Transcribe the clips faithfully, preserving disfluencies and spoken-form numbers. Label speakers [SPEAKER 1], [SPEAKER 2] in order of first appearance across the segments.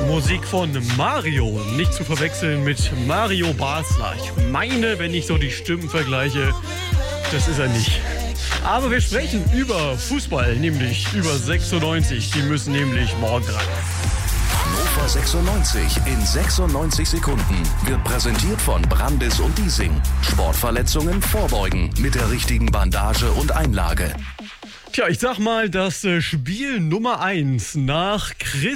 [SPEAKER 1] Musik von Mario, nicht zu verwechseln mit Mario Basler. Ich meine, wenn ich so die Stimmen vergleiche, das ist er nicht. Aber wir sprechen über Fußball, nämlich über sechsundneunzig. Die müssen nämlich morgen ran.
[SPEAKER 2] Hannover sechsundneunzig in sechsundneunzig Sekunden wird präsentiert von Brandis und Diesing. Sportverletzungen vorbeugen mit der richtigen Bandage und Einlage.
[SPEAKER 1] Tja, ich sag mal, das Spiel Nummer eins nach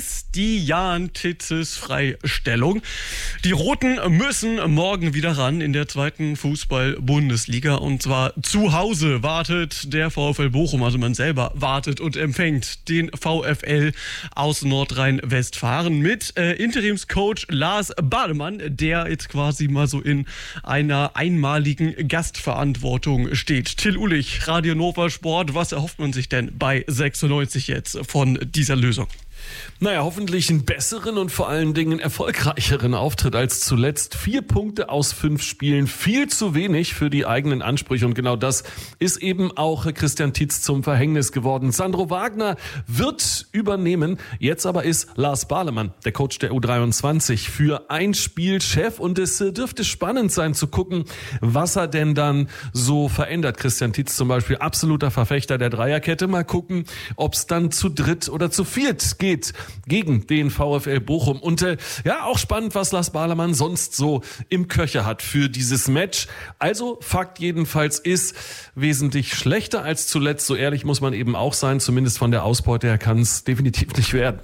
[SPEAKER 1] Christian Titzes Freistellung. Die Roten müssen morgen wieder ran in der zweiten Fußball-Bundesliga. Und zwar zu Hause wartet der VfL Bochum, also man selber wartet und empfängt den VfL aus Nordrhein-Westfalen mit äh, Interimscoach Lars Bademann, der jetzt quasi mal so in einer einmaligen Gastverantwortung steht. Till Ulich, Radio Hannover Sport, was erhofft man sich denn bei sechsundneunzig jetzt von dieser Lösung?
[SPEAKER 3] Naja, hoffentlich einen besseren und vor allen Dingen erfolgreicheren Auftritt als zuletzt. Vier Punkte aus fünf Spielen, viel zu wenig für die eigenen Ansprüche. Und genau das ist eben auch Christian Titz zum Verhängnis geworden. Sandro Wagner wird übernehmen. Jetzt aber ist Lars Bademann, der Coach der U dreiundzwanzig, für ein Spiel Chef. Und es dürfte spannend sein zu gucken, was er denn dann so verändert. Christian Titz zum Beispiel, absoluter Verfechter der Dreierkette. Mal gucken, ob es dann zu dritt oder zu viert geht gegen den VfL Bochum. Und äh, ja, auch spannend, was Lars Bademann sonst so im Köcher hat für dieses Match. Also Fakt jedenfalls ist, wesentlich schlechter als zuletzt. So ehrlich muss man eben auch sein. Zumindest von der Ausbeute her kann es definitiv nicht werden.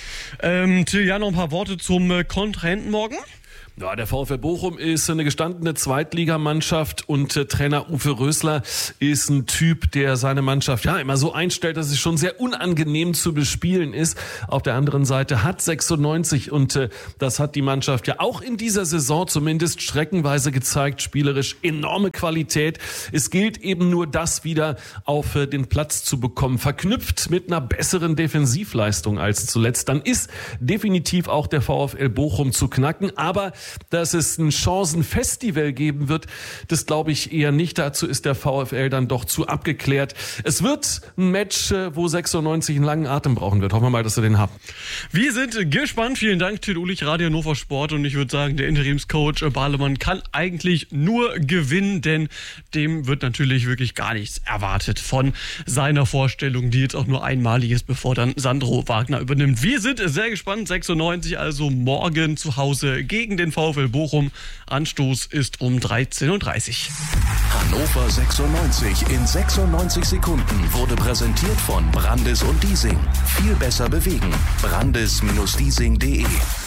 [SPEAKER 1] Ähm, Till, ja, noch ein paar Worte zum äh, Kontrahenten morgen.
[SPEAKER 3] Ja, der VfL Bochum ist eine gestandene Zweitligamannschaft und äh, Trainer Uwe Rösler ist ein Typ, der seine Mannschaft ja immer so einstellt, dass es schon sehr unangenehm zu bespielen ist. Auf der anderen Seite hat sechsundneunzig und äh, das hat die Mannschaft ja auch in dieser Saison zumindest streckenweise gezeigt, spielerisch enorme Qualität. Es gilt eben nur, das wieder auf äh, den Platz zu bekommen, verknüpft mit einer besseren Defensivleistung als zuletzt. Dann ist definitiv auch der VfL Bochum zu knacken, aber dass es ein Chancenfestival geben wird, das glaube ich eher nicht. Dazu ist der VfL dann doch zu abgeklärt. Es wird ein Match, wo sechsundneunzig einen langen Atem brauchen wird. Hoffen wir mal, dass wir den haben.
[SPEAKER 1] Wir sind gespannt. Vielen Dank, Till Ulich, Radio Hannover Sport. Und ich würde sagen, der Interimscoach Bademann kann eigentlich nur gewinnen, denn dem wird natürlich wirklich gar nichts erwartet von seiner Vorstellung, die jetzt auch nur einmalig ist, bevor dann Sandro Wagner übernimmt. Wir sind sehr gespannt. sechsundneunzig also morgen zu Hause gegen den VfL Bochum. Anstoß ist um dreizehn Uhr dreißig.
[SPEAKER 2] Hannover sechsundneunzig in sechsundneunzig Sekunden wurde präsentiert von Brandis und Diesing. Viel besser bewegen. Brandis Bindestrich Diesing Punkt de